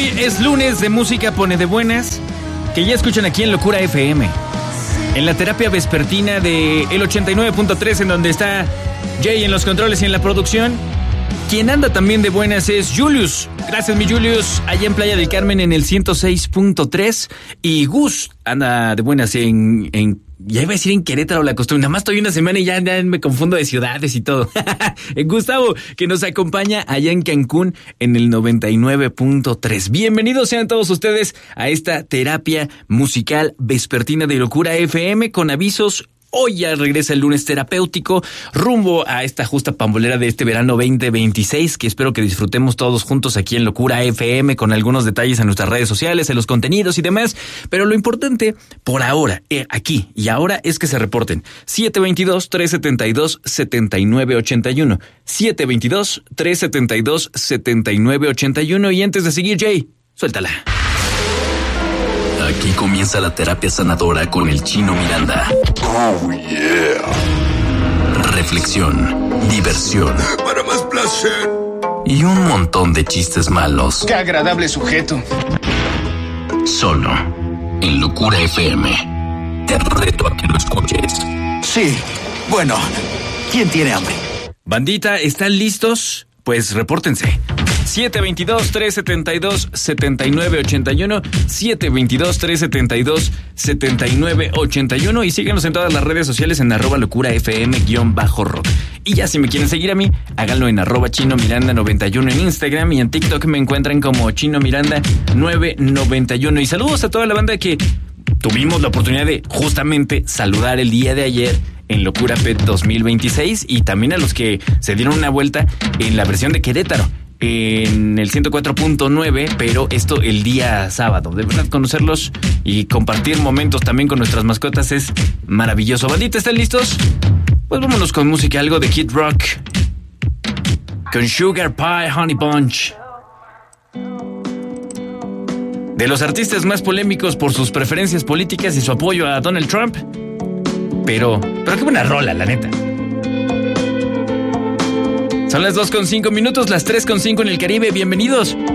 Hoy es lunes de Música Pone de Buenas, que ya escuchan aquí en Locura FM, en la terapia vespertina de el 89.3, en donde está Jay en los controles y en la producción. Quien anda también de buenas es Julius. Gracias, mi Julius, allá en Playa del Carmen en el 106.3. Y Gus anda de buenas ya iba a decir en Querétaro, la costumbre. Nada más estoy una semana y ya me confundo de ciudades y todo. Gustavo, que nos acompaña allá en Cancún en el 99.3. Bienvenidos sean todos ustedes a esta terapia musical vespertina de Locura FM con avisos. Hoy ya regresa el lunes terapéutico rumbo a esta justa pambolera de este verano 2026 que espero que disfrutemos todos juntos aquí en Locura FM con algunos detalles en nuestras redes sociales, en los contenidos y demás. Pero lo importante por ahora, aquí y ahora, es que se reporten 722-372-7981. 722-372-7981. Y antes de seguir, Jay, suéltala. Aquí comienza la terapia sanadora con el Chino Miranda. Oh, yeah. Reflexión, diversión. Para más placer. Y un montón de chistes malos. ¡Qué agradable sujeto! Solo en Locura FM. Te reto a que lo escuches. Sí, bueno, ¿quién tiene hambre? Bandita, ¿están listos? Pues repórtense. 722-372-7981, 722-372-7981 y síguenos en todas las redes sociales en @locurafm_rock. Y ya si me quieren seguir a mí, háganlo en @chinomiranda91 en Instagram y en TikTok me encuentran como chinomiranda991. Y saludos a toda la banda que tuvimos la oportunidad de justamente saludar el día de ayer en Locura Pet 2026 y también a los que se dieron una vuelta en la versión de Querétaro en el 104.9, pero esto el día sábado. De verdad, conocerlos y compartir momentos también con nuestras mascotas es maravilloso. Bandita, ¿están listos? Pues vámonos con música, algo de Kid Rock con Sugar Pie Honey Bunch. De los artistas más polémicos por sus preferencias políticas y su apoyo a Donald Trump. Pero qué buena rola, la neta. Son las 2:05 minutos, las 3:05 en el Caribe. Bienvenidos.